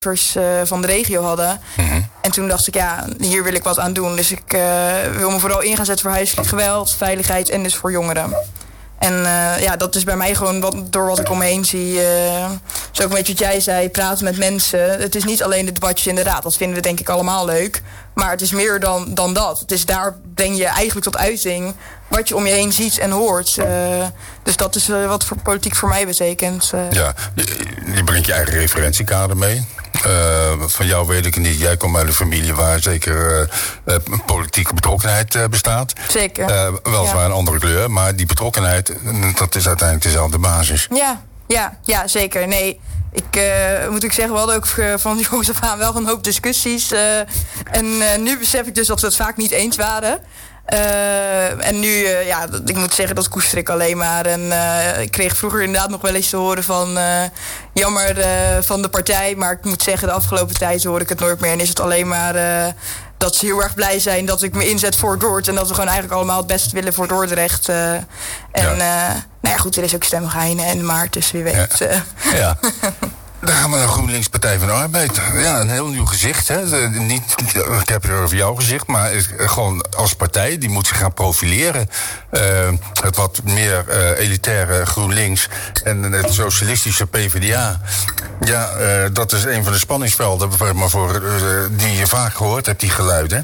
van de regio hadden. En toen dacht ik, ja, hier wil ik wat aan doen. Dus ik wil me vooral in gaan zetten voor huiselijk geweld, veiligheid en dus voor jongeren. En dat is bij mij gewoon door wat ik om me heen zie. Zo ook een beetje wat jij zei, praten met mensen. Het is niet alleen de debatjes in de raad. Dat vinden we denk ik allemaal leuk. Maar het is meer dan dat. Het is daar breng je eigenlijk tot uiting wat je om je heen ziet en hoort. Dus dat is wat voor politiek voor mij betekent. Ja, je brengt je eigen referentiekader mee. Van jou weet ik het niet. Jij komt uit een familie waar zeker politieke betrokkenheid bestaat. Zeker. Weliswaar een andere kleur, maar die betrokkenheid, dat is uiteindelijk dezelfde basis. Ja, zeker. Nee, moet ik zeggen, we hadden ook van die jongens af aan wel een hoop discussies. En nu besef ik dus dat we het vaak niet eens waren. En nu, ik moet zeggen, dat koester ik alleen maar. En ik kreeg vroeger inderdaad nog wel eens te horen van jammer van de partij. Maar ik moet zeggen, de afgelopen tijd hoor ik het nooit meer. En is het alleen maar dat ze heel erg blij zijn dat ik me inzet voor Dordrecht. En dat we gewoon eigenlijk allemaal het beste willen voor Dordrecht. Goed, er is ook stemgeheim in maart, dus wie weet. Ja. Dan gaan we naar GroenLinks Partij van de Arbeid. Ja, een heel nieuw gezicht. Hè. Ik heb het over jouw gezicht, maar gewoon als partij. Die moet zich gaan profileren. Het wat meer elitaire GroenLinks en het socialistische PvdA. Ja, dat is een van de spanningsvelden maar die je vaak gehoord hebt, die geluiden.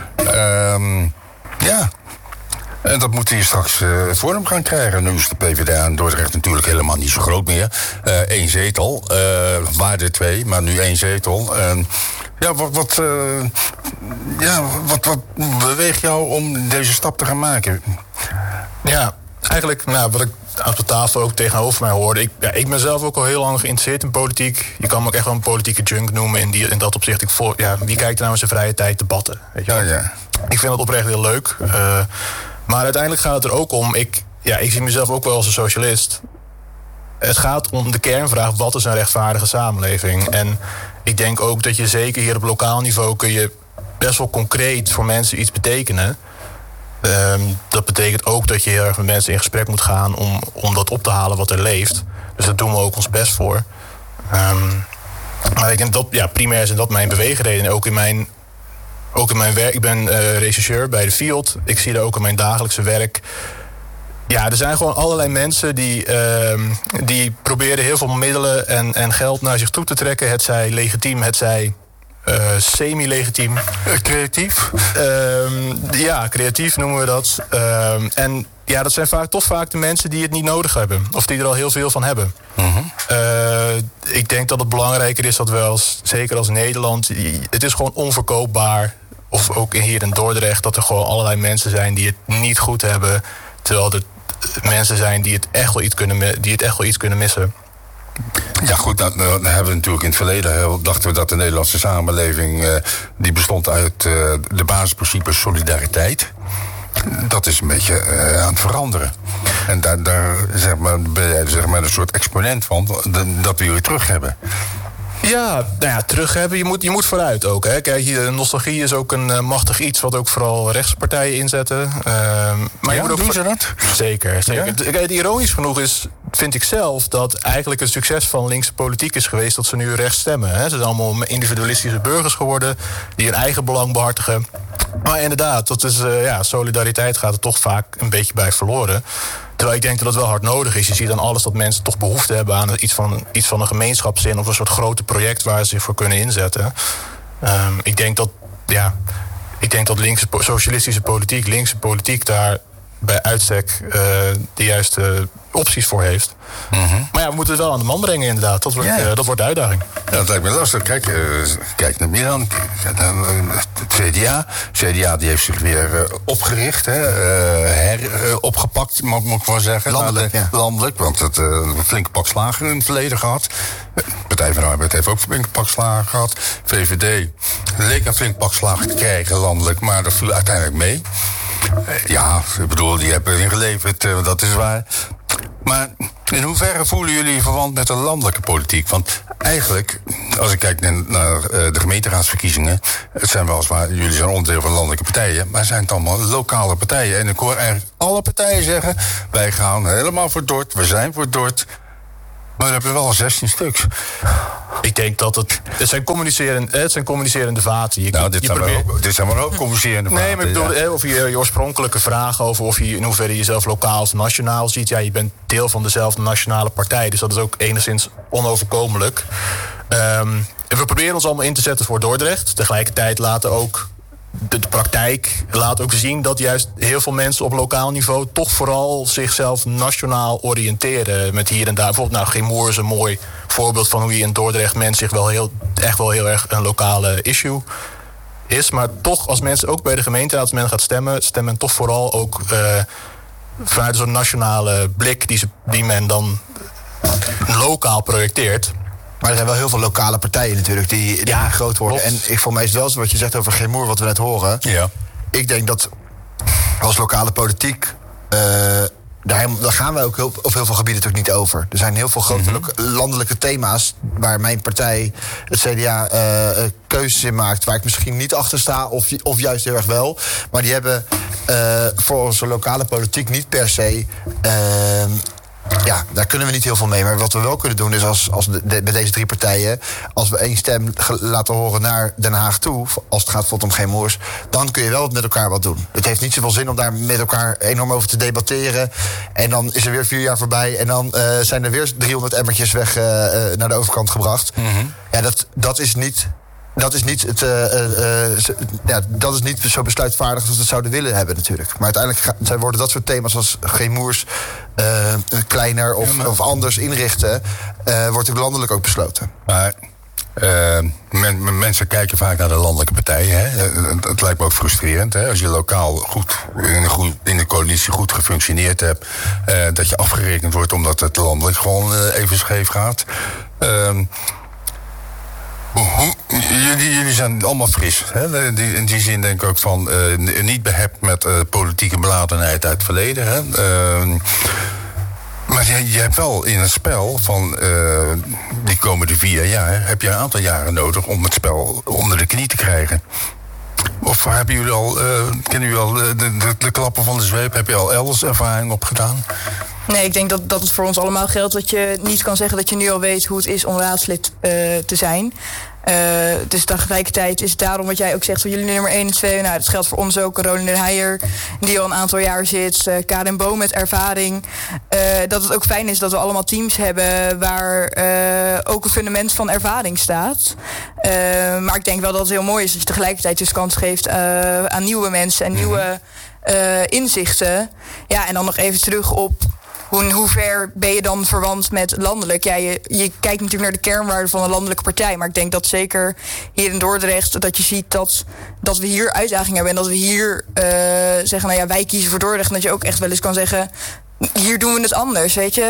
En dat moet hier straks vorm gaan krijgen. Nu is de PvdA in Dordrecht natuurlijk helemaal niet zo groot meer. 1 zetel, waarde 2, maar nu 1 zetel. Wat beweegt jou om deze stap te gaan maken? Ja, eigenlijk wat ik op de tafel ook tegenover mij hoorde. Ik ben zelf ook al heel lang geïnteresseerd in politiek. Je kan me ook echt wel een politieke junk noemen in dat opzicht. Wie kijkt er nou in zijn vrije tijd debatten? Weet je wel? Ja. Ik vind dat oprecht heel leuk. Maar uiteindelijk gaat het er ook om... Ik zie mezelf ook wel als een socialist. Het gaat om de kernvraag, wat is een rechtvaardige samenleving? En ik denk ook dat je zeker hier op lokaal niveau... kun je best wel concreet voor mensen iets betekenen. Dat betekent ook dat je heel erg met mensen in gesprek moet gaan... om dat op te halen wat er leeft. Dus daar doen we ook ons best voor. Maar ik denk dat primair zijn dat mijn beweegredenen. Ook in mijn werk. Ik ben rechercheur bij de Field. Ik zie dat ook in mijn dagelijkse werk. Ja, er zijn gewoon allerlei mensen die proberen heel veel middelen en geld naar zich toe te trekken. Het zij legitiem, het zij semi-legitiem. Creatief? Creatief noemen we dat. En dat zijn vaak de mensen die het niet nodig hebben. Of die er al heel veel van hebben. Ik denk dat het belangrijker is dat we zeker als Nederland... Het is gewoon onverkoopbaar. Of ook hier in Dordrecht, dat er gewoon allerlei mensen zijn die het niet goed hebben. Terwijl er mensen zijn die het echt wel iets kunnen missen. Ja goed, dat hebben we natuurlijk in het verleden. Dachten we dat de Nederlandse samenleving... die bestond uit de basisprincipes solidariteit. Dat is een beetje aan het veranderen. En daar ben jij een soort exponent van... dat we jullie terug hebben. Terug hebben. Je moet vooruit ook. Hè. Kijk, nostalgie is ook een machtig iets... wat ook vooral rechtspartijen inzetten. Maar je moet ook doen ze dat? Zeker. Ja? Kijk, ironisch genoeg vind ik zelf... dat eigenlijk een succes van linkse politiek is geweest... dat ze nu rechts stemmen. Hè. Ze zijn allemaal individualistische burgers geworden... die hun eigen belang behartigen. Maar inderdaad, dat is, solidariteit gaat er toch vaak een beetje bij verloren... Terwijl ik denk dat het wel hard nodig is. Je ziet dan alles dat mensen toch behoefte hebben aan iets van een gemeenschapszin... of een soort grote project waar ze zich voor kunnen inzetten. Ik denk dat socialistische politiek daar bij uitstek de juiste opties voor heeft. Maar we moeten het wel aan de man brengen inderdaad. Dat wordt de uitdaging. Ja, dat lijkt me lastig. Kijk naar Milan. Het CDA die heeft zich weer opgericht. Opgepakt, moet ik wel zeggen. Landelijk, want het een flinke pak slagen in het verleden gehad. Partij van de Arbeid heeft ook een flinke pak slagen gehad. VVD leek een flink pak slagen te krijgen landelijk, maar dat viel uiteindelijk mee. Ik bedoel, die hebben erin geleverd, dat is waar. Maar in hoeverre voelen jullie verwant met de landelijke politiek? Want eigenlijk, als ik kijk naar de gemeenteraadsverkiezingen... het zijn weliswaar, jullie zijn onderdeel van landelijke partijen... maar zijn het allemaal lokale partijen. En ik hoor eigenlijk alle partijen zeggen... wij gaan helemaal voor Dordrecht, we zijn voor Dordrecht... maar we hebben wel 16 stuks. Ik denk dat het zijn communicerende vaten. Dit zijn maar ook communicerende vaten. Nee, maar ik bedoel, of je oorspronkelijke vraag over of je in hoeverre je jezelf lokaal of nationaal ziet. Ja, je bent deel van dezelfde nationale partij. Dus dat is ook enigszins onoverkomelijk. We proberen ons allemaal in te zetten voor Dordrecht. Tegelijkertijd laten ook de praktijk laat ook zien dat juist heel veel mensen op lokaal niveau toch vooral zichzelf nationaal oriënteren. Met hier en daar. Bijvoorbeeld, Gemoer is een mooi voorbeeld van hoe je in Dordrecht mensen zich echt wel heel erg een lokale issue is. Maar toch, als mensen ook bij de gemeenteraad, als men gaat stemmen toch vooral ook vanuit zo'n nationale blik die men dan lokaal projecteert. Maar er zijn wel heel veel lokale partijen natuurlijk die groot worden. Klopt. En voor mij is het wel zo wat je zegt over Gemoer, wat we net horen. Ja. Ik denk dat als lokale politiek, daar gaan wij ook op heel veel gebieden natuurlijk niet over. Er zijn heel veel grote landelijke thema's waar mijn partij, het CDA, keuzes in maakt, waar ik misschien niet achter sta of juist heel erg wel. Maar die hebben voor onze lokale politiek niet per se. Daar kunnen we niet heel veel mee. Maar wat we wel kunnen doen is bij deze 3 partijen, als we één stem laten horen naar Den Haag toe, als het gaat bijvoorbeeld om Gemoers, dan kun je wel met elkaar wat doen. Het heeft niet zoveel zin om daar met elkaar enorm over te debatteren. En dan is er weer 4 jaar voorbij. En dan zijn er weer 300 emmertjes weg naar de overkant gebracht. Ja, dat is niet. Dat is niet zo besluitvaardig als we het zouden willen hebben natuurlijk. Maar uiteindelijk worden dat soort thema's als Gemoers kleiner of anders inrichten, wordt ook landelijk ook besloten. Maar mensen kijken vaak naar de landelijke partijen. Hè. Het lijkt me ook frustrerend. Hè. Als je lokaal goed in de coalitie goed gefunctioneerd hebt, dat je afgerekend wordt omdat het landelijk gewoon even scheef gaat. Jullie zijn allemaal fris. Hè? In die zin denk ik ook van niet behept met politieke beladenheid uit het verleden. Hè? Maar je hebt wel in het spel van die komende 4 jaar, heb je een aantal jaren nodig om het spel onder de knie te krijgen. Of hebben jullie al, kennen jullie al de klappen van de zweep? Heb je al elders ervaring opgedaan? Nee, ik denk dat het voor ons allemaal geldt dat je niet kan zeggen dat je nu al weet hoe het is om raadslid te zijn. Dus tegelijkertijd is het daarom wat jij ook zegt van jullie nummer 1 en 2. Nou, dat geldt voor ons ook. Roland de Heijer, die al een aantal jaar zit. Karin Boom met ervaring. Dat het ook fijn is dat we allemaal teams hebben waar ook een fundament van ervaring staat. Maar ik denk wel dat het heel mooi is dat je tegelijkertijd dus kans geeft aan nieuwe mensen en nieuwe inzichten. Ja, en dan nog even terug op hoe ver ben je dan verwant met landelijk? Ja, je kijkt natuurlijk naar de kernwaarden van een landelijke partij. Maar ik denk dat zeker hier in Dordrecht, dat je ziet dat we hier uitdagingen hebben. En dat we hier zeggen, nou ja, wij kiezen voor Dordrecht. En dat je ook echt wel eens kan zeggen, hier doen we het anders, weet je.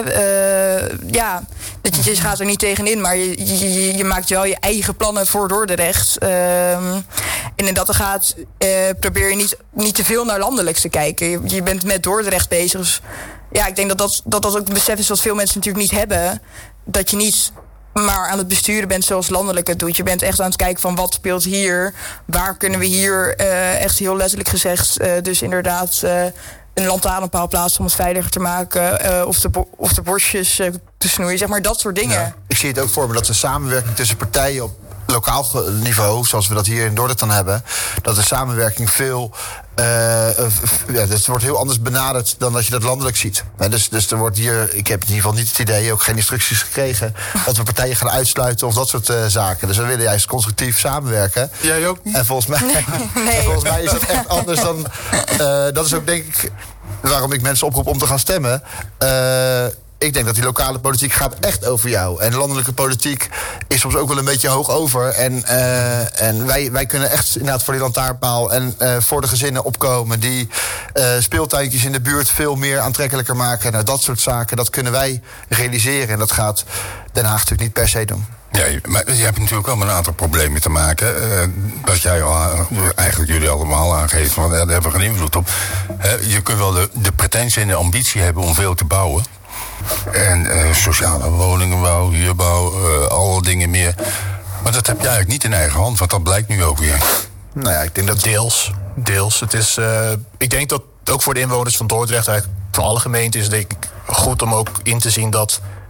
Je gaat er niet tegenin, maar je maakt wel je eigen plannen voor Dordrecht. En in dat er gaat, probeer je niet te veel naar landelijk te kijken. Je bent met Dordrecht bezig. Dus ja, ik denk dat ook een besef is wat veel mensen natuurlijk niet hebben. Dat je niet maar aan het besturen bent zoals landelijk het doet. Je bent echt aan het kijken van wat speelt hier. Waar kunnen we hier echt heel letterlijk gezegd dus inderdaad een lantaarnpaal plaatsen om het veiliger te maken. Of de borstjes te snoeien. Zeg maar dat soort dingen. Ja. Ik zie het ook voor me dat de samenwerking tussen partijen op lokaal niveau, zoals we dat hier in Dordrecht dan hebben, dat de samenwerking veel het wordt heel anders benaderd dan dat je dat landelijk ziet. Dus er wordt hier, ik heb in ieder geval niet het idee, ook geen instructies gekregen, dat we partijen gaan uitsluiten of dat soort zaken. Dus we willen juist constructief samenwerken. Jij ook niet? En volgens mij, en volgens mij is dat echt anders dan. Dat is ook denk ik waarom ik mensen oproep om te gaan stemmen. Ik denk dat die lokale politiek gaat echt over jou. En landelijke politiek is soms ook wel een beetje hoog over. En wij kunnen echt inderdaad voor die lantaarnpaal en voor de gezinnen opkomen die speeltuintjes in de buurt veel meer aantrekkelijker maken. Nou, dat soort zaken, dat kunnen wij realiseren. En dat gaat Den Haag natuurlijk niet per se doen. Ja, maar je hebt natuurlijk wel met een aantal problemen te maken. Dat jij eigenlijk jullie allemaal aangeeft, want daar hebben we geen invloed op. Je kunt wel de pretentie en de ambitie hebben om veel te bouwen. En sociale woningenbouw, huurbouw, alle dingen meer. Maar dat heb je eigenlijk niet in eigen hand, want dat blijkt nu ook weer. Nou ja, ik denk dat deels. Het is, ik denk dat ook voor de inwoners van Dordrecht, eigenlijk voor alle gemeenten, is het denk ik goed om ook in te zien dat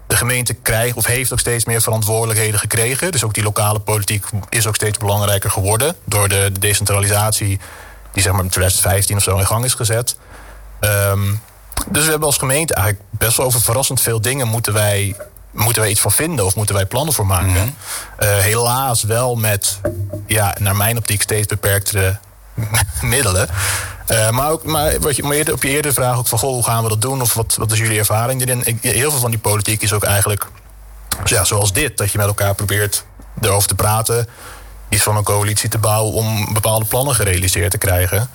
de gemeente krijgt of heeft ook steeds meer verantwoordelijkheden gekregen. Dus ook die lokale politiek is ook steeds belangrijker geworden door de decentralisatie die zeg maar in 2015 of zo in gang is gezet. Dus we hebben als gemeente eigenlijk best wel over verrassend veel dingen moeten wij iets van vinden of moeten wij plannen voor maken. Mm-hmm. Helaas wel met, naar mijn optiek steeds beperktere middelen. Maar op je eerdere vraag ook van, hoe gaan we dat doen? Of wat is jullie ervaring erin? Heel veel van die politiek is ook eigenlijk zoals dit. Dat je met elkaar probeert erover te praten. Iets van een coalitie te bouwen om bepaalde plannen gerealiseerd te krijgen.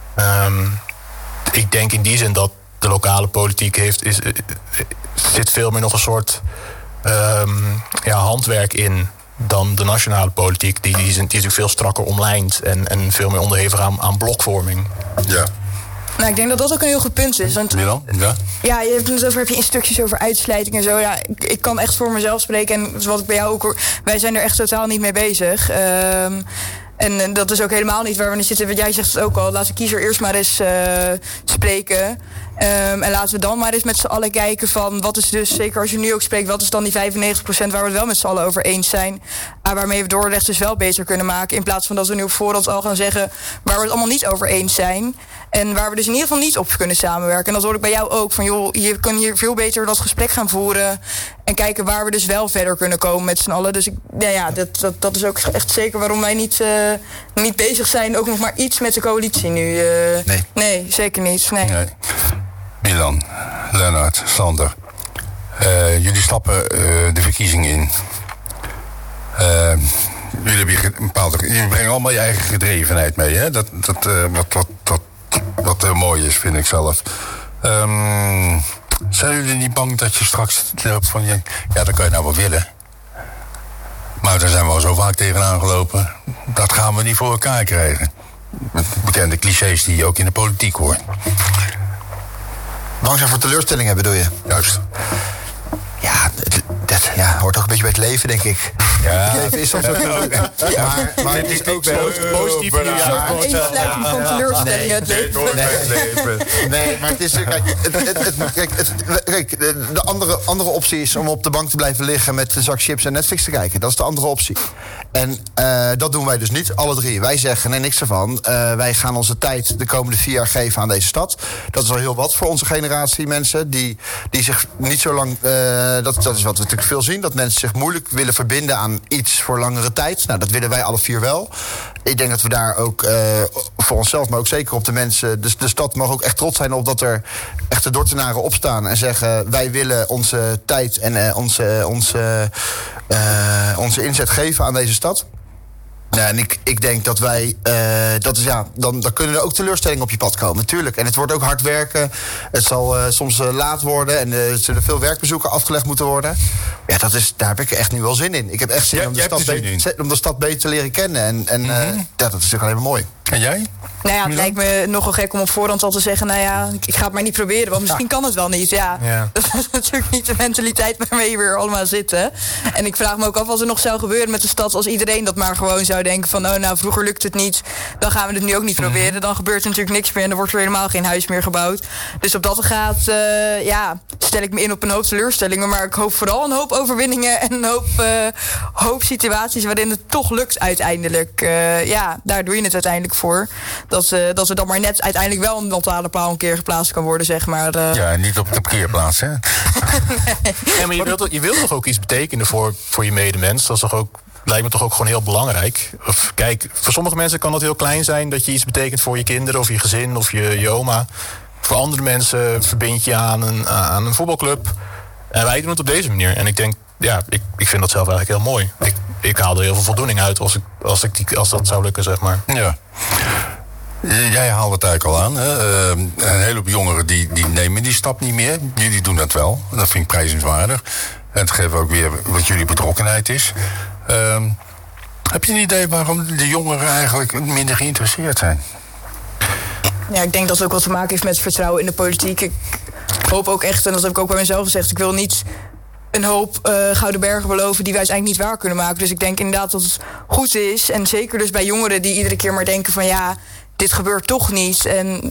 Ik denk in die zin dat de lokale politiek zit veel meer nog een soort handwerk in dan de nationale politiek. Die is natuurlijk veel strakker omlijnd en veel meer onderhevig aan blokvorming. Ja. Nou, ik denk dat dat ook een heel goed punt is. Want, Milan? Ja, je hebt het over, heb je instructies over uitsluiting en zo. Ja, ik kan echt voor mezelf spreken. En wat ik bij jou ook hoor, wij zijn er echt totaal niet mee bezig. En dat is ook helemaal niet waar we nu zitten. Want jij zegt het ook al, laat de kiezer eerst maar eens spreken. En laten we dan maar eens met z'n allen kijken van wat is dus, zeker als je nu ook spreekt, wat is dan die 95% waar we het wel met z'n allen over eens zijn. Waarmee we Dordrecht dus wel beter kunnen maken. In plaats van dat we nu op voorhand al gaan zeggen waar we het allemaal niet over eens zijn. En waar we dus in ieder geval niet op kunnen samenwerken. En dat hoor ik bij jou ook. Van joh, je kan hier veel beter dat gesprek gaan voeren. En kijken waar we dus wel verder kunnen komen met z'n allen. Dus dat is ook echt zeker waarom wij niet bezig zijn. Ook nog maar iets met de coalitie nu. Nee, zeker niet. Nee. Milan, Lennart, Sander. Jullie stappen de verkiezing in. Jullie brengen allemaal je eigen gedrevenheid mee. Hè? Wat mooi is, vind ik zelf. Zijn jullie niet bang dat je straks loopt van dat kan je nou wel willen. Maar daar zijn we al zo vaak tegenaan gelopen. Dat gaan we niet voor elkaar krijgen. Met bekende clichés die je ook in de politiek hoort. Bang zijn voor teleurstellingen, bedoel je? Juist. Ja, hoort ook een beetje bij het leven, denk ik. Ja. Het leven is soms ook... Maar het is ook wel positief. Eensluiting van teleurstellingen. Nee, maar het is... Kijk, de andere optie is om op de bank te blijven liggen met een zak chips en Netflix te kijken. Dat is de andere optie. En dat doen wij dus niet, alle drie. Wij zeggen, nee, niks ervan. Wij gaan onze tijd de komende 4 jaar geven aan deze stad. Dat is al heel wat voor onze generatie mensen. Die zich niet zo lang... Dat is wat we natuurlijk veel zien. Dat mensen zich moeilijk willen verbinden aan iets voor langere tijd. Nou, dat willen wij alle 4 wel. Ik denk dat we daar ook voor onszelf, maar ook zeker op de mensen... Dus de stad mag ook echt trots zijn op dat er echte Dordtenaren opstaan... en zeggen, wij willen onze tijd en onze inzet geven aan deze stad. Ja, en ik denk dat wij... Dan kunnen er ook teleurstellingen op je pad komen, natuurlijk. En het wordt ook hard werken. Het zal soms laat worden. En er zullen veel werkbezoeken afgelegd moeten worden. Ja, daar heb ik echt nu wel zin in. Ik heb echt zin om de stad beter te leren kennen. En dat is natuurlijk alleen maar mooi. En jij? Nou ja, het lijkt me nogal gek om op voorhand al te zeggen... ik ga het maar niet proberen, want misschien kan het wel niet. Ja. Dat is natuurlijk niet de mentaliteit waarmee we hier allemaal zitten. En ik vraag me ook af wat er nog zou gebeuren met de stad... als iedereen dat maar gewoon zou denken van... vroeger lukt het niet, dan gaan we het nu ook niet proberen. Dan gebeurt er natuurlijk niks meer en er wordt er helemaal geen huis meer gebouwd. Dus op dat gaat, stel ik me in op een hoop teleurstellingen... maar ik hoop vooral een hoop overwinningen... en een hoop situaties waarin het toch lukt uiteindelijk. Daar doe je het uiteindelijk voor... Dat er dan maar net uiteindelijk wel een lantaarnpaal een keer geplaatst kan worden, zeg maar. Ja, niet op de parkeerplaats, hè? Nee, maar je wilt toch ook iets betekenen voor je medemens? Dat is toch ook, lijkt me toch ook gewoon heel belangrijk. Of, kijk, voor sommige mensen kan dat heel klein zijn... dat je iets betekent voor je kinderen of je gezin of je oma. Voor andere mensen verbind je aan een voetbalclub. En wij doen het op deze manier. En ik denk, ik vind dat zelf eigenlijk heel mooi. Ik haal er heel veel voldoening uit als dat zou lukken, zeg maar. Ja. Jij haalt het eigenlijk al aan. Hè? Een hele hoop jongeren die nemen die stap niet meer. Jullie doen dat wel. Dat vind ik prijzenswaardig. En het geeft ook weer wat jullie betrokkenheid is. Heb je een idee waarom de jongeren eigenlijk minder geïnteresseerd zijn? Ja, ik denk dat het ook wat te maken heeft met vertrouwen in de politiek. Ik hoop ook echt, en dat heb ik ook bij mezelf gezegd... ik wil niet een hoop gouden bergen beloven die wij uiteindelijk niet waar kunnen maken. Dus ik denk inderdaad dat het goed is. En zeker dus bij jongeren die iedere keer maar denken van... dit gebeurt toch niet. En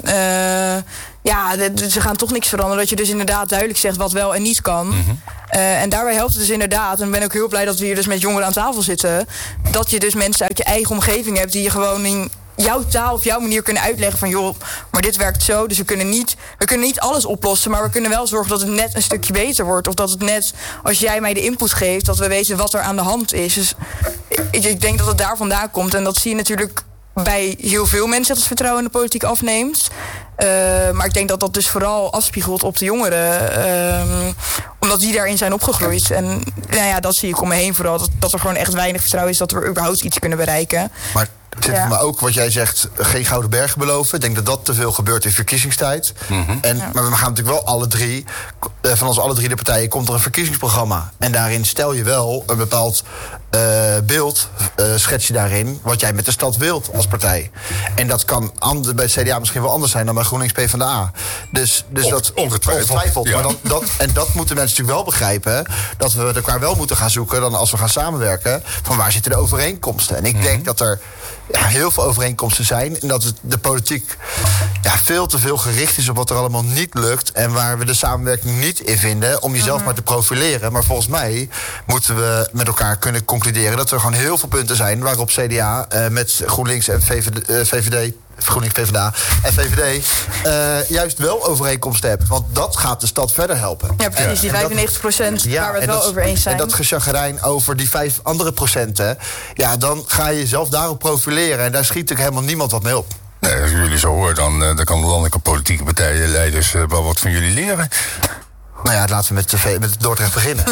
ze gaan toch niks veranderen. Dat je dus inderdaad duidelijk zegt wat wel en niet kan. Mm-hmm. En daarbij helpt het dus inderdaad. En ik ben ook heel blij dat we hier dus met jongeren aan tafel zitten. Dat je dus mensen uit je eigen omgeving hebt die je gewoon in jouw taal of jouw manier kunnen uitleggen van joh, maar dit werkt zo, dus we kunnen niet alles oplossen, maar we kunnen wel zorgen dat het net een stukje beter wordt. Of dat het net, als jij mij de input geeft, dat we weten wat er aan de hand is. Dus ik denk dat het daar vandaan komt. En dat zie je natuurlijk bij heel veel mensen dat het vertrouwen in de politiek afneemt. Maar ik denk dat dat dus vooral afspiegelt op de jongeren. Omdat die daarin zijn opgegroeid. En dat zie ik om me heen vooral. Dat er gewoon echt weinig vertrouwen is dat we überhaupt iets kunnen bereiken. Maar ook wat jij zegt, geen gouden bergen beloven. Ik denk dat dat te veel gebeurt in verkiezingstijd. Mm-hmm. Maar we gaan natuurlijk wel alle drie, van ons alle drie de partijen, komt er een verkiezingsprogramma. En daarin stel je wel een bepaald beeld, schets je daarin, wat jij met de stad wilt als partij. En dat kan bij het CDA misschien wel anders zijn dan bij GroenLinks PvdA. Dus dat ongetwijfeld. Ja. Maar dat moeten mensen natuurlijk wel begrijpen, dat we elkaar wel moeten gaan zoeken dan als we gaan samenwerken, van waar zitten de overeenkomsten. En ik denk dat er heel veel overeenkomsten zijn. En dat de politiek veel te veel gericht is op wat er allemaal niet lukt. En waar we de samenwerking niet in vinden om jezelf maar te profileren. Maar volgens mij moeten we met elkaar kunnen concluderen dat er gewoon heel veel punten zijn waarop CDA met GroenLinks en VVD... GroenLinks, PvdA en VVD juist wel overeenkomsten hebben. Want dat gaat de stad verder helpen. Ja, precies, die 95% waar we het wel over eens zijn. En dat gechagrijn over die 5 andere procenten, dan ga je jezelf daarop profileren. En daar schiet natuurlijk helemaal niemand wat mee op. Nee, als ik jullie zo hoor, dan kan de landelijke politieke partijenleiders wel wat van jullie leren. Nou ja, laten we met Dordrecht beginnen.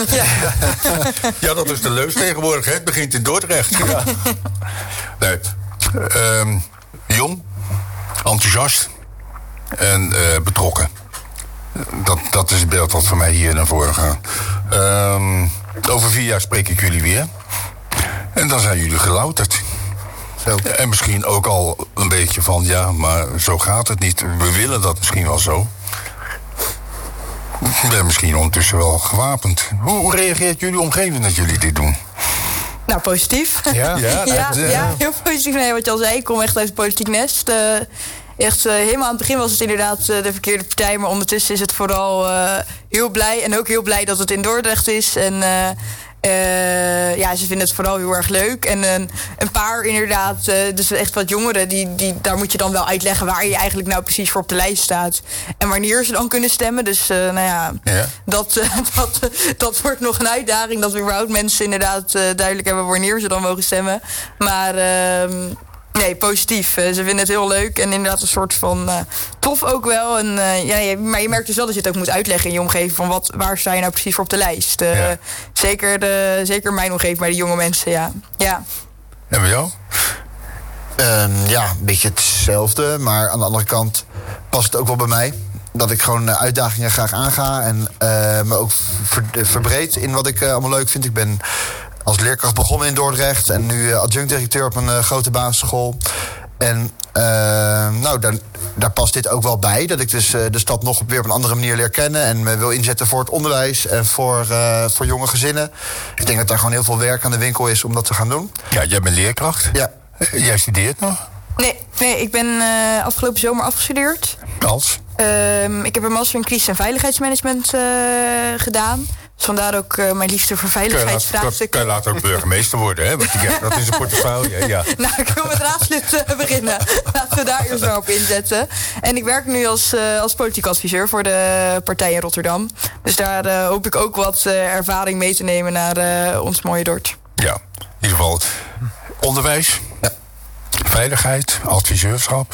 Ja, dat is de leus tegenwoordig. Hè? Het begint in Dordrecht. Ja. Nee. Jong, enthousiast en betrokken. Dat is het beeld wat voor mij hier naar voren gaat. Over 4 jaar spreek ik jullie weer. En dan zijn jullie gelouterd. Zo. En misschien ook al een beetje van, maar zo gaat het niet. We willen dat misschien wel zo. Ik ben misschien ondertussen wel gewapend. Hoe reageert jullie omgeving dat jullie dit doen? Nou, positief. Ja, heel positief. Nee, wat je al zei, ik kom echt uit het politiek nest. Helemaal aan het begin was het inderdaad de verkeerde partij, maar ondertussen is het vooral heel blij. En ook heel blij dat het in Dordrecht is. En ze vinden het vooral heel erg leuk. En een paar inderdaad, dus echt wat jongeren, daar moet je dan wel uitleggen waar je eigenlijk nou precies voor op de lijst staat. En wanneer ze dan kunnen stemmen. Dus dat wordt nog een uitdaging. Dat we überhaupt mensen inderdaad duidelijk hebben wanneer ze dan mogen stemmen. Maar nee, positief. Ze vinden het heel leuk en inderdaad een soort van tof ook wel. En, maar je merkt dus wel dat je het ook moet uitleggen in je omgeving van waar sta je nou precies voor op de lijst. Zeker mijn omgeving, bij de jonge mensen, ja. En bij jou? Een beetje hetzelfde, maar aan de andere kant past het ook wel bij mij. Dat ik gewoon uitdagingen graag aanga en me ook verbreed in wat ik allemaal leuk vind. Ik ben als leerkracht begonnen in Dordrecht en nu adjunct-directeur op een grote basisschool. En daar past dit ook wel bij. Dat ik dus de stad nog weer op een andere manier leer kennen en me wil inzetten voor het onderwijs en voor jonge gezinnen. Ik denk dat daar gewoon heel veel werk aan de winkel is om dat te gaan doen. Ja, jij bent leerkracht. Ja. Jij studeert nog? Nee, ik ben afgelopen zomer afgestudeerd. Als? Ik heb een master in crisis- en veiligheidsmanagement gedaan. Dus vandaar ook mijn liefde voor veiligheidsvraagstukken. Kan je later ook burgemeester worden, hè? Want dat is een portefeuille, ja. Nou, ik wil met raadslid beginnen. Laten we daar eerst maar op inzetten. En ik werk nu als politiek adviseur voor de partij in Rotterdam. Dus daar hoop ik ook wat ervaring mee te nemen naar ons mooie Dort. Ja, in ieder geval onderwijs, veiligheid, adviseurschap.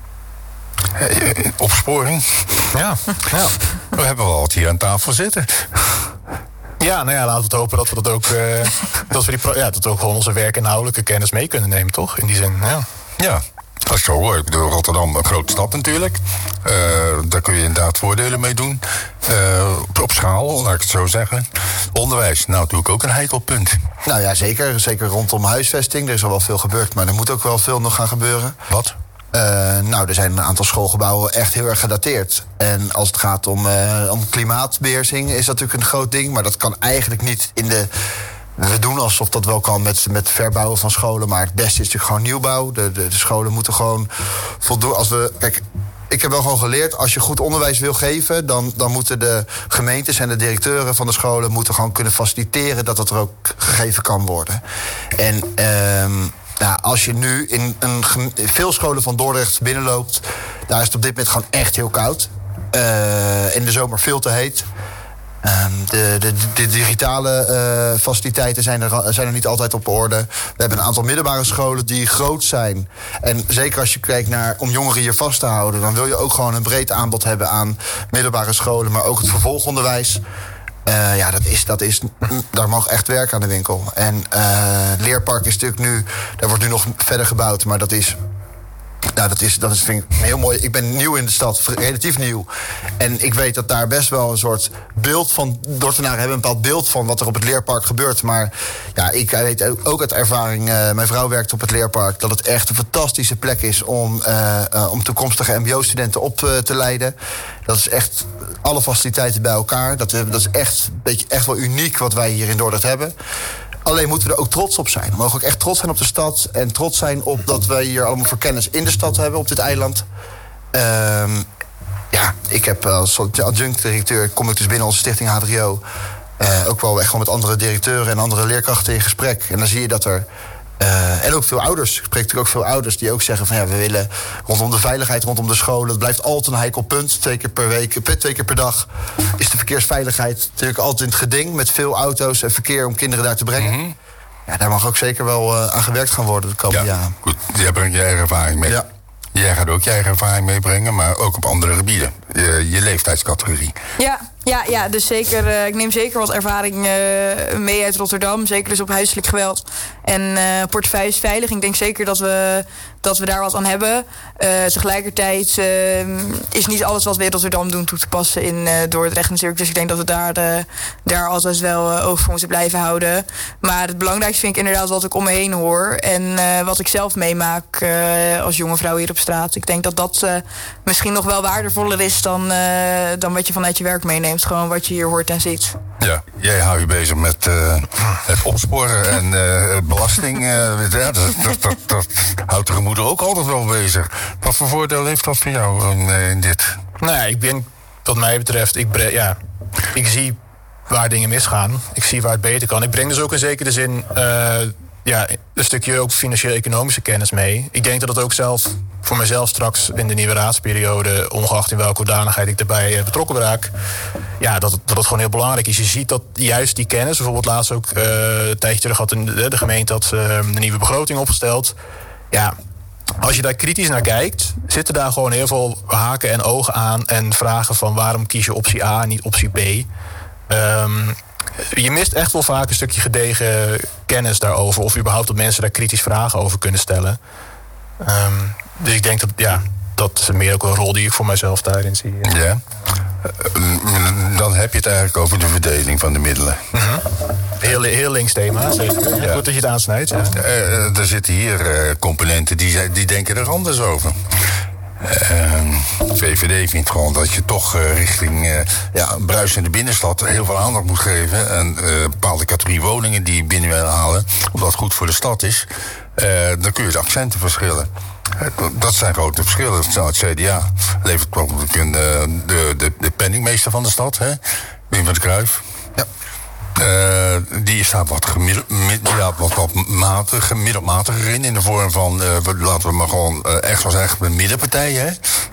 Opsporing. Ja. We hebben wel wat hier aan tafel zitten. Ja, laten we het hopen dat we dat ook dat we ook gewoon onze werkinhoudelijke kennis mee kunnen nemen, toch? In die zin, Ja, als ik zo hoor. Ik bedoel, Rotterdam, een grote stad natuurlijk. Daar kun je inderdaad voordelen mee doen. Op schaal, laat ik het zo zeggen. Onderwijs, natuurlijk ook een heikel punt. Nou ja, zeker. Zeker rondom huisvesting. Er is al wel veel gebeurd, maar er moet ook wel veel nog gaan gebeuren. Wat? Er zijn een aantal schoolgebouwen echt heel erg gedateerd. En als het gaat om klimaatbeheersing is dat natuurlijk een groot ding. Maar dat kan eigenlijk niet in de We doen alsof dat wel kan met verbouwen van scholen. Maar het beste is natuurlijk gewoon nieuwbouw. De scholen moeten gewoon voldoen. Kijk, ik heb wel gewoon geleerd, als je goed onderwijs wil geven, dan moeten de gemeentes en de directeuren van de scholen moeten gewoon kunnen faciliteren dat er ook gegeven kan worden. En als je nu in veel scholen van Dordrecht binnenloopt, daar is het op dit moment gewoon echt heel koud. In de zomer veel te heet. De digitale faciliteiten zijn er niet altijd op orde. We hebben een aantal middelbare scholen die groot zijn. En zeker als je kijkt naar om jongeren hier vast te houden, dan wil je ook gewoon een breed aanbod hebben aan middelbare scholen, maar ook het vervolgonderwijs. Daar mag echt werk aan de winkel. En Leerpark is natuurlijk nu, daar wordt nu nog verder gebouwd, maar dat vind ik heel mooi. Ik ben nieuw in de stad, relatief nieuw. En ik weet dat daar best wel een soort beeld van, Dordtenaren hebben een bepaald beeld van wat er op het Leerpark gebeurt. Maar ja, ik weet ook uit ervaring, mijn vrouw werkt op het Leerpark, dat het echt een fantastische plek is om toekomstige mbo-studenten op te leiden. Dat is echt alle faciliteiten bij elkaar. Dat is echt wel uniek wat wij hier in Dordrecht hebben. Alleen moeten we er ook trots op zijn. We mogen ook echt trots zijn op de stad. En trots zijn op dat wij hier allemaal voor kennis in de stad hebben, op dit eiland. Ik heb als adjunct-directeur, kom ik dus binnen onze stichting H3O. Ook wel echt gewoon met andere directeuren en andere leerkrachten in gesprek. En dan zie je dat er... en ook veel ouders. Ik spreek natuurlijk ook veel ouders die ook zeggen van we willen rondom de veiligheid, rondom de scholen. Het blijft altijd een heikel punt. 2 keer per week, 2 keer per dag is de verkeersveiligheid natuurlijk altijd in het geding met veel auto's en verkeer om kinderen daar te brengen. Mm-hmm. Ja, daar mag ook zeker wel aan gewerkt gaan worden de komende jaren. Goed, jij brengt je eigen ervaring mee. Ja. Jij gaat ook je eigen ervaring meebrengen, maar ook op andere gebieden. Je leeftijdscategorie. Ja, dus zeker. Ik neem zeker wat ervaring mee uit Rotterdam. Zeker dus op huiselijk geweld en portefeuilles veilig. Ik denk zeker dat we daar wat aan hebben. Tegelijkertijd is niet alles wat we in Rotterdam doen toe te passen in Dordrecht natuurlijk. Dus ik denk dat we daar altijd wel oog voor moeten blijven houden. Maar het belangrijkste vind ik inderdaad wat ik om me heen hoor. En wat ik zelf meemaak als jonge vrouw hier op straat. Ik denk dat misschien nog wel waardevoller is dan wat je vanuit je werk meeneemt. Gewoon wat je hier hoort en ziet. Ja, jij houdt je bezig met het opsporen en belasting. Dat houdt de gemoeder ook altijd wel bezig. Wat voor voordeel heeft dat voor jou in dit? Nou, ik ben, wat mij betreft, ik zie waar dingen misgaan. Ik zie waar het beter kan. Ik breng dus ook in zekere zin een stukje ook financieel-economische kennis mee. Ik denk dat het ook zelf voor mezelf straks in de nieuwe raadsperiode, ongeacht in welke hoedanigheid ik erbij betrokken raak, dat het gewoon heel belangrijk is. Je ziet dat juist die kennis, bijvoorbeeld laatst ook een tijdje terug had de gemeente had de nieuwe begroting opgesteld. Ja, als je daar kritisch naar kijkt, zitten daar gewoon heel veel haken en ogen aan en vragen van waarom kies je optie A en niet optie B. Je mist echt wel vaak een stukje gedegen kennis daarover, of überhaupt dat mensen daar kritisch vragen over kunnen stellen. Dus ik denk dat is meer ook een rol die ik voor mijzelf daarin zie. Ja. Dan heb je het eigenlijk over de verdeling van de middelen. Mm-hmm. Heel links thema, zeker. Ja. Goed dat je het aansnijdt. Ja. Er zitten hier componenten die denken er anders over. VVD vindt gewoon dat je toch richting bruisende binnenstad heel veel aandacht moet geven. En bepaalde categorie woningen die je binnen wil halen, omdat het goed voor de stad is. Dan kun je de accenten verschillen. Dat zijn grote verschillen. Het CDA levert de penningmeester van de stad, Wim van der Cruijff. Ja. Die staat wat middelmatiger in de vorm van laten we maar gewoon echt een middenpartij, hè.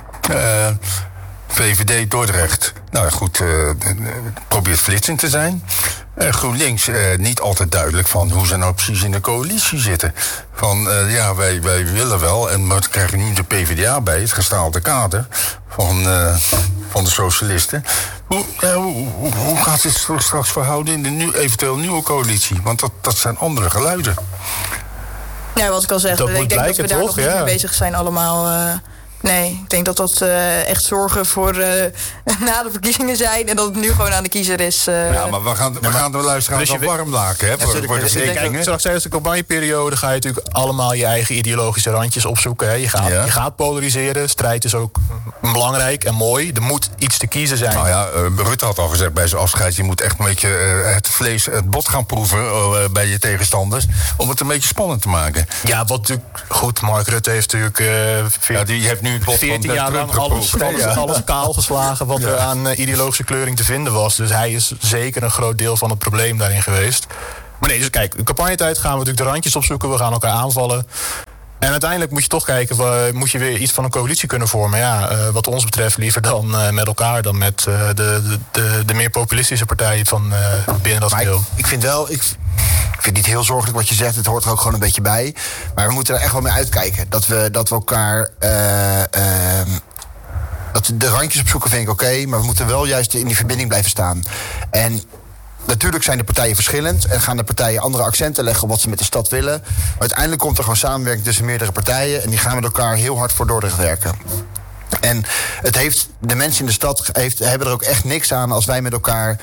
VVD Dordrecht, probeert flitsing te zijn. GroenLinks niet altijd duidelijk van hoe ze nou precies in de coalitie zitten. Van wij willen wel, maar we krijgen nu de PvdA bij, het gestaalde kader van de socialisten. Hoe gaat dit straks verhouden in de eventueel nieuwe coalitie? Want dat zijn andere geluiden. Ja, wat ik al zeg, ik denk dat we daar nog niet mee bezig zijn allemaal. Nee, ik denk dat dat echt zorgen voor na de verkiezingen zijn. En dat het nu gewoon aan de kiezer is. Ja, maar we gaan de luisteraars al warm maken. Hè, voor de verkiezingen. Straks tijdens de campagneperiode ga je natuurlijk allemaal je eigen ideologische randjes opzoeken. Hè. Je gaat polariseren. Strijd is ook belangrijk en mooi. Er moet iets te kiezen zijn. Nou ja, Rutte had al gezegd bij zijn afscheid... je moet echt een beetje het bot gaan proeven bij je tegenstanders... om het een beetje spannend te maken. Ja, wat natuurlijk... Goed, Mark Rutte heeft natuurlijk... die heeft nu het bot 14 jaar lang alles kaal geslagen... wat er aan ideologische kleuring te vinden was. Dus hij is zeker een groot deel van het probleem daarin geweest. Maar nee, dus kijk, in campagnetijd gaan we natuurlijk de randjes opzoeken. We gaan elkaar aanvallen. En uiteindelijk moet je toch kijken, moet je weer iets van een coalitie kunnen vormen. Ja, wat ons betreft liever dan met elkaar, dan met de meer populistische partijen van binnen dat geheel. Ik vind het niet heel zorgelijk wat je zegt, het hoort er ook gewoon een beetje bij. Maar we moeten er echt wel mee uitkijken. Dat we elkaar... dat de randjes opzoeken vind ik oké, maar we moeten wel juist in die verbinding blijven staan. En... natuurlijk zijn de partijen verschillend en gaan de partijen andere accenten leggen op wat ze met de stad willen. Maar uiteindelijk komt er gewoon samenwerking tussen meerdere partijen en die gaan met elkaar heel hard voor Dordrecht werken. En de mensen in de stad hebben er ook echt niks aan als wij met elkaar...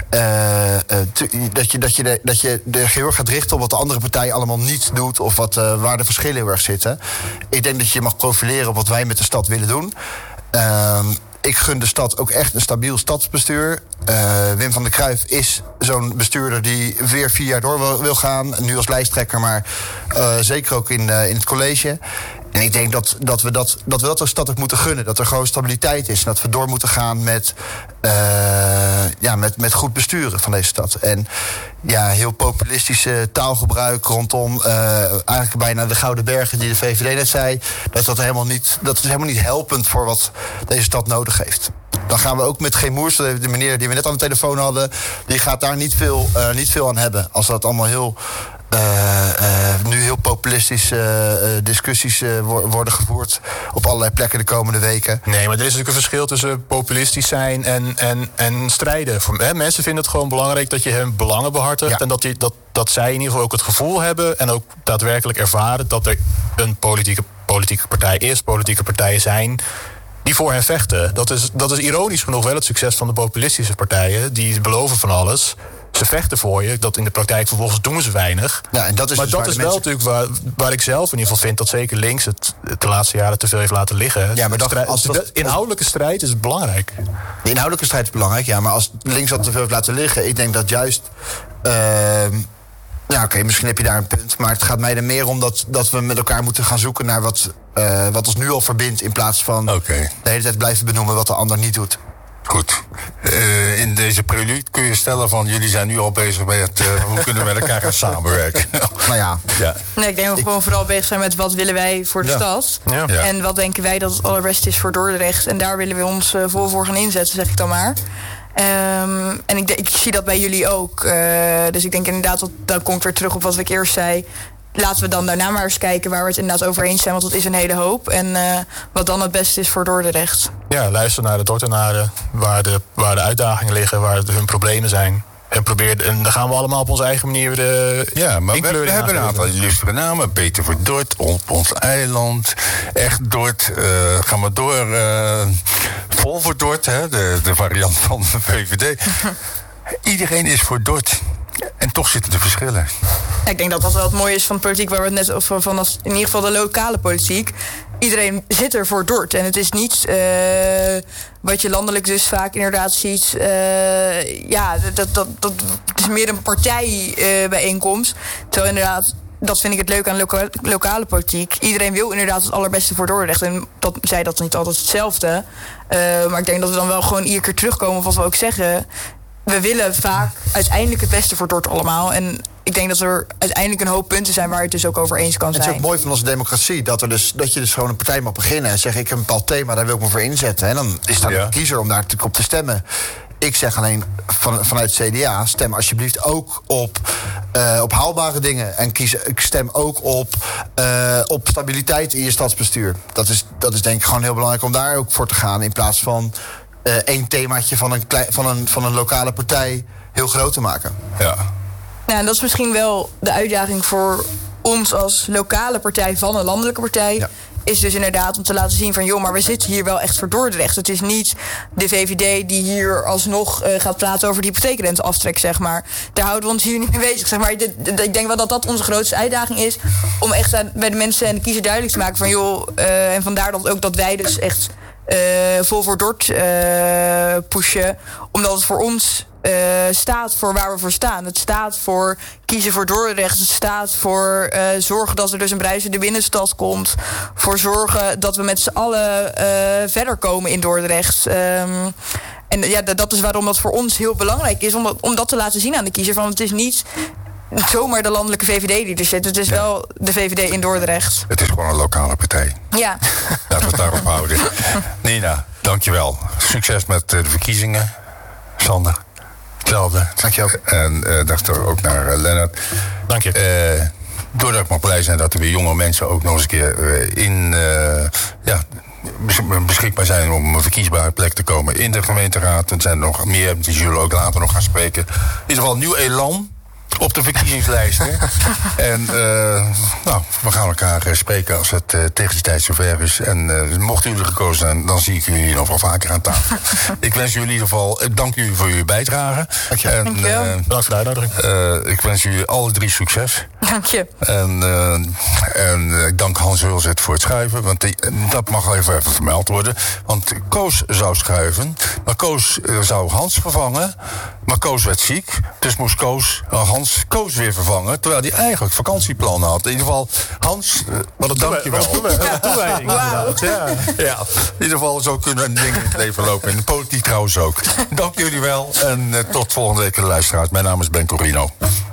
dat je er heel erg gaat richten op wat de andere partij allemaal niet doet... of waar de verschillen heel erg zitten. Ik denk dat je mag profileren op wat wij met de stad willen doen. Ik gun de stad ook echt een stabiel stadsbestuur. Wim van der Cruijff is zo'n bestuurder die weer 4 jaar door wil gaan. Nu als lijsttrekker, maar zeker ook in het college. En ik denk dat we dat de stad ook moeten gunnen. Dat er gewoon stabiliteit is. En dat we door moeten gaan met goed besturen van deze stad. En ja, heel populistische taalgebruik rondom eigenlijk bijna de Gouden Bergen die de VVD net zei. Dat is helemaal niet helpend voor wat deze stad nodig heeft. Dan gaan we ook met G. Moers, de meneer die we net aan de telefoon hadden, die gaat daar niet veel aan hebben. Als dat allemaal nu heel populistische discussies worden gevoerd op allerlei plekken de komende weken. Nee, maar er is natuurlijk een verschil tussen populistisch zijn en strijden. Mensen vinden het gewoon belangrijk dat je hun belangen behartigt. Ja. En dat zij in ieder geval ook het gevoel hebben en ook daadwerkelijk ervaren dat er een politieke partij is, politieke partijen zijn die voor hen vechten. Dat is ironisch genoeg wel het succes van de populistische partijen. Die beloven van alles. Ze vechten voor je. Dat in de praktijk vervolgens doen ze weinig. Ja, en dat is maar dat is wel natuurlijk waar ik zelf in ieder geval vind dat zeker links het de laatste jaren te veel heeft laten liggen. Ja, maar de inhoudelijke strijd is belangrijk. De inhoudelijke strijd is belangrijk, ja. Maar als links dat te veel heeft laten liggen, ik denk dat juist... oké, misschien heb je daar een punt. Maar het gaat mij er meer om dat we met elkaar moeten gaan zoeken naar wat ons nu al verbindt, in plaats van de hele tijd blijven benoemen wat de ander niet doet. Goed. In deze prelude kun je stellen van jullie zijn nu al bezig met hoe kunnen we met elkaar gaan samenwerken. Nou ja. Nee, ik denk dat we gewoon vooral bezig zijn met wat willen wij voor de stad. Ja. En wat denken wij dat het allerbeste is voor Dordrecht. En daar willen we ons vol voor gaan inzetten, zeg ik dan maar. En ik zie dat bij jullie ook. Dus ik denk inderdaad, dat komt weer terug op wat ik eerst zei. Laten we dan daarna maar eens kijken waar we het inderdaad over eens zijn. Want dat is een hele hoop. En wat dan het beste is voor Dordrecht. Ja, luister naar de Dordtenaren. Waar de uitdagingen liggen, waar hun problemen zijn. En dan gaan we allemaal op onze eigen manier maar we hebben een aantal illustere namen. Peter Verdort, op ons eiland. Echt Dort. Gaan we door. Vol Verdort, hè, de variant van de VVD. Iedereen is voor Dort. En toch zitten er verschillen. Ik denk dat dat wel het mooie is van de politiek, waar we het net over van in ieder geval de lokale politiek. Iedereen zit er voor Dort. En het is niet wat je landelijk dus vaak inderdaad ziet. Dat is meer een partijbijeenkomst. Terwijl inderdaad, dat vind ik het leuk aan lokale politiek. Iedereen wil inderdaad het allerbeste voor Dordrecht. En dat is niet altijd hetzelfde. Maar ik denk dat we dan wel gewoon iedere keer terugkomen op wat we ook zeggen. We willen vaak uiteindelijk het beste voor Dort allemaal. En ik denk dat er uiteindelijk een hoop punten zijn waar je het dus ook over eens kan zijn. Het is ook mooi van onze democratie dat je dus gewoon een partij mag beginnen en zeggen: ik heb een bepaald thema, daar wil ik me voor inzetten. En dan is daar een kiezer om daar op te stemmen. Ik zeg alleen vanuit het CDA, stem alsjeblieft ook op haalbare dingen. En stem ook op stabiliteit in je stadsbestuur. Dat is denk ik gewoon heel belangrijk om daar ook voor te gaan, in plaats van één themaatje van een lokale partij heel groot te maken. Ja. Nou, en dat is misschien wel de uitdaging voor ons als lokale partij van een landelijke partij... Ja. Is dus inderdaad om te laten zien van... joh, maar we zitten hier wel echt voor Dordrecht. Het is niet de VVD die hier alsnog gaat praten over de hypotheekrenteaftrek, zeg maar. Daar houden we ons hier niet mee bezig, zeg maar. Ik denk wel dat dat onze grootste uitdaging is... om echt bij de mensen en de kiezer duidelijk te maken van... joh, en vandaar dat ook dat wij dus echt vol voor Dort pushen. Omdat het voor ons... staat voor waar we voor staan. Het staat voor kiezen voor Dordrecht. Het staat voor zorgen dat er dus een bruisende binnenstad komt. Voor zorgen dat we met z'n allen verder komen in Dordrecht. En ja, dat is waarom dat voor ons heel belangrijk is. Om dat te laten zien aan de kiezer. Van het is niet zomaar de landelijke VVD die er zit. Het is wel de VVD in Dordrecht. Het is gewoon een lokale partij. Ja. Laten we het daarop houden. Nina, dankjewel. Succes met de verkiezingen. Sander. Hetzelfde. Dankjewel. En dacht ook naar Lennart. Dank je. Doordat ik mag blij zijn dat er weer jonge mensen ook nog eens een keer beschikbaar zijn om een verkiesbare plek te komen in de gemeenteraad. Er zijn nog meer, die zullen ook later nog gaan spreken. In ieder geval nieuw elan op de verkiezingslijsten. En we gaan elkaar spreken als het tegen die tijd zover is. En mochten jullie gekozen zijn, dan zie ik jullie nog wel vaker aan tafel. Ik wens jullie in ieder geval, dank jullie voor jullie bijdrage. Dank je. Bedankt voor de uitnodiging. Ik wens jullie alle 3 succes. Dank je. En ik dank Hans Hulzet voor het schuiven. Want dat mag even vermeld worden. Want Koos zou schuiven. Maar Koos zou Hans vervangen. Maar Koos werd ziek. Dus moest Koos weer vervangen. Terwijl hij eigenlijk vakantieplannen had. In ieder geval, Hans, dank je wel. Toewijding. Wow. Ja, in ieder geval, zo kunnen dingen in het leven lopen. In de politiek trouwens ook. Dank jullie wel. En tot volgende week, luisteraars. Mijn naam is Ben Corino.